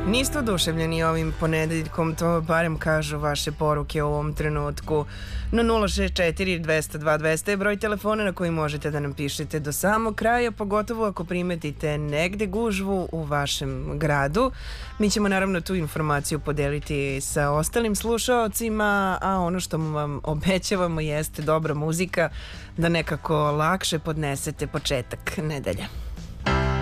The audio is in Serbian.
Niste oduševljeni ovim ponedeljkom, to barem kažu vaše poruke u ovom trenutku. Na 064 202 200 je broj telefona na koji možete da nam pišete do samog kraja, pogotovo ako primetite negde gužvu u vašem gradu. Mi ćemo naravno tu informaciju podeliti sa ostalim slušaocima, a ono što vam obećavamo jeste dobra muzika da nekako lakše podnesete početak nedelje.